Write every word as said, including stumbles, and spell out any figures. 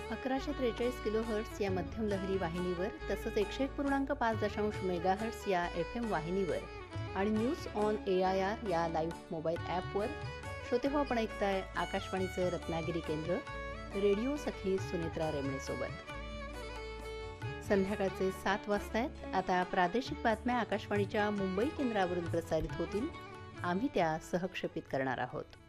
अकराशे त्रेचाळीस kilo hertz या मध्यम लहरी वाहिनीवर तसंच एकशे एक पूर्णांक पाच दशांश मेगा हर्ट्स या एफ एम वाहिनीवर आणि news on A I R या लाईव्ह मोबाईल ॲपवर श्रोते हो आपण ऐकताय आकाशवाणीचे रत्नागिरी केंद्र रेडिओ सखी सुनेत्रा रेमणेसोबत. संध्याकाळचे सात वाजता आहेत. आता प्रादेशिक बातम्या आकाशवाणीच्या मुंबई केंद्रावरून प्रसारित होतील. आम्ही त्या सहक्षेपित करणार आहोत.